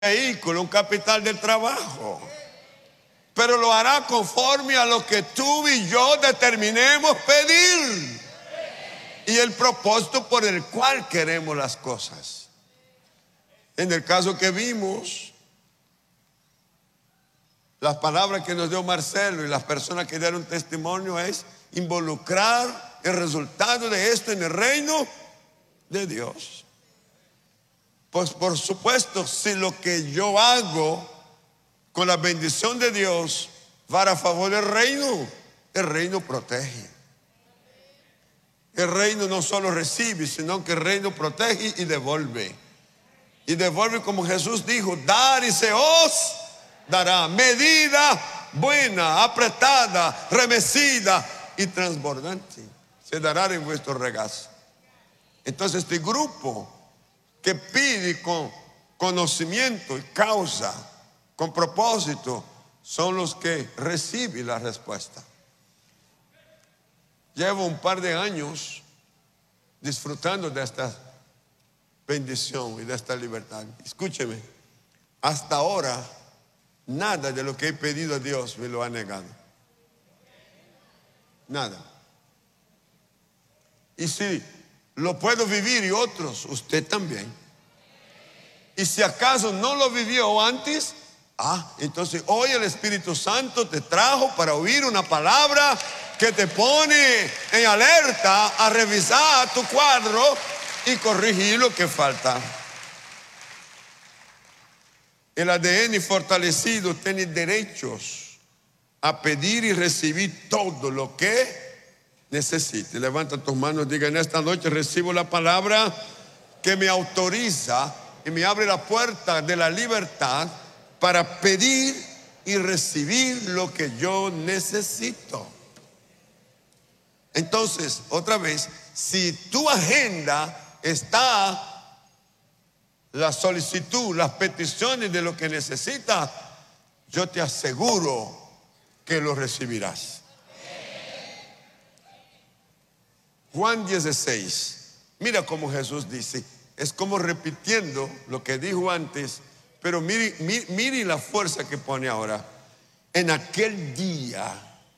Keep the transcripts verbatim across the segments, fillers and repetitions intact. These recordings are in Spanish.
vehículo, un capital del trabajo. Pero lo hará conforme a lo que tú y yo determinemos pedir y el propósito por el cual queremos las cosas. En el caso que vimos, las palabras que nos dio Marcelo y las personas que dieron testimonio es involucrar el resultado de esto en el reino de Dios. Pues por supuesto, si lo que yo hago con la bendición de Dios va a favor del reino, el reino protege. El reino no solo recibe, sino que el reino protege y devuelve. Y devuelve como Jesús dijo: dar y se os dará. Medida buena, apretada, remecida y transbordante se dará en vuestro regazo. Entonces este grupo que pide con conocimiento y causa, con propósito, son los que reciben la respuesta. Llevo un par de años disfrutando de esta bendición y de esta libertad. Escúcheme, hasta ahora nada de lo que he pedido a Dios me lo ha negado. Nada. Y si lo puedo vivir y otros, usted también. Y si acaso no lo vivió antes, ah, entonces hoy el Espíritu Santo te trajo para oír una palabra que te pone en alerta a revisar tu cuadro y corregir lo que falta. El A D N fortalecido tiene derechos a pedir y recibir todo lo que necesite. Levanta tus manos, diga: en esta noche recibo la palabra que me autoriza y me abre la puerta de la libertad para pedir y recibir lo que yo necesito. Entonces, otra vez, si tu agenda está la solicitud, las peticiones de lo que necesitas, yo te aseguro que lo recibirás. Juan dieciséis, mira cómo Jesús dice, es como repitiendo lo que dijo antes, pero mire, mire, mire la fuerza que pone ahora. En aquel día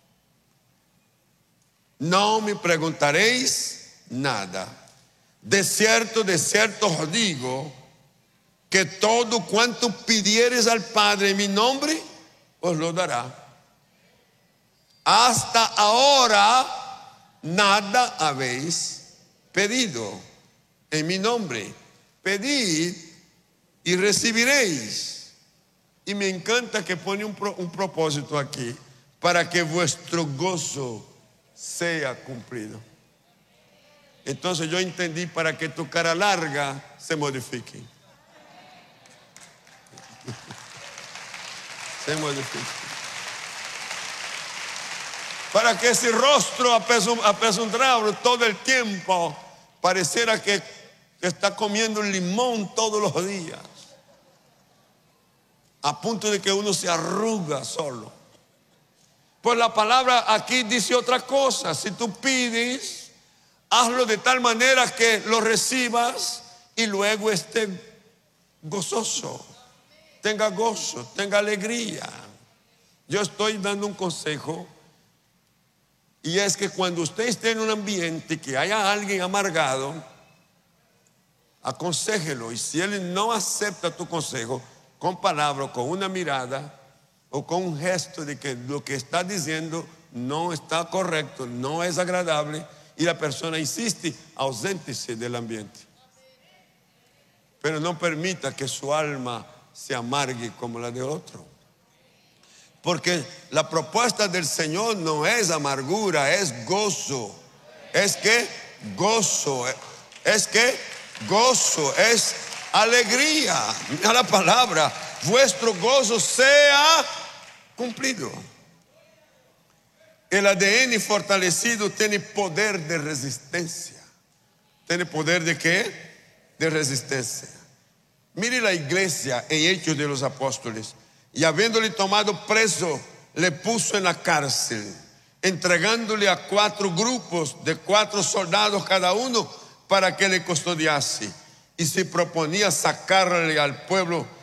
no me preguntaréis nada. De cierto, de cierto os digo que todo cuanto pidiereis al Padre en mi nombre, os lo dará. Hasta ahora nada habéis pedido en mi nombre. Pedid y recibiréis. Y me encanta que pone un, pro, un propósito aquí: para que vuestro gozo sea cumplido. Entonces yo entendí: para que tu cara larga se modifique. Se modifique. Para que ese rostro apesadumbrado todo el tiempo pareciera que está comiendo un limón todos los días, a punto de que uno se arruga solo. Pues la palabra aquí dice otra cosa: si tú pides, hazlo de tal manera que lo recibas y luego esté gozoso, tenga gozo, tenga alegría. Yo estoy dando un consejo, y es que cuando usted esté en un ambiente que haya alguien amargado, aconséjelo. Y si él no acepta tu consejo, con palabra, con una mirada o con un gesto de que lo que está diciendo no está correcto, no es agradable, y la persona insiste, auséntese del ambiente. Pero no permita que su alma se amargue como la de otro. Porque la propuesta del Señor no es amargura, es gozo. Es que gozo, es que gozo, es alegría. Mira la palabra: vuestro gozo sea cumplido. El A D N fortalecido tiene poder de resistencia. ¿Tiene poder de qué? De resistencia. Mire la iglesia en Hechos de los Apóstoles. Y habiéndole tomado preso, le puso en la cárcel, entregándole a cuatro grupos de cuatro soldados cada uno para que le custodiase. Y se proponía sacarle al pueblo